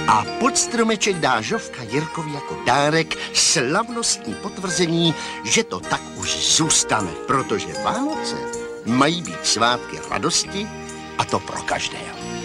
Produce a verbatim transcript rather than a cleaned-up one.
A pod stromeček dá Žofka Jirkovi jako dárek slavnostní potvrzení, že to tak už zůstane, protože Vánoce mají být svátky radosti a to pro každého.